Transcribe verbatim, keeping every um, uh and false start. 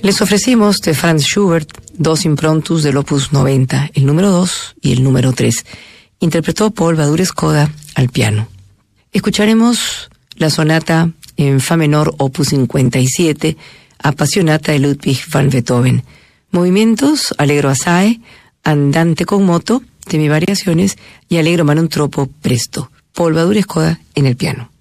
Les ofrecimos de Franz Schubert dos improntus del opus noventa, el número dos y el número tres. Interpretó Paul Badura-Skoda al piano. Escucharemos la sonata en fa menor opus cincuenta y siete, Appassionata de Ludwig van Beethoven. Movimientos Allegro assai, Andante con moto, semivariaciones y Allegro ma non troppo presto. Paul Badura-Skoda en el piano.